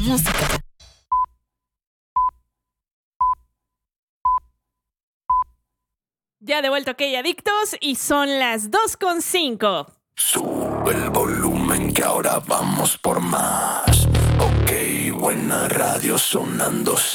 música. Ya de vuelta, ok, adictos, y son las 2:05. Sube el volumen que ahora vamos por más. Ok, buena radio sonando